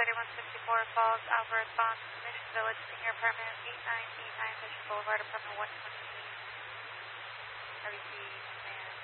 3164 Falls, Alpha Response, Mission Village, Senior Apartment, 8989 Mission Boulevard, Apartment 128. RBC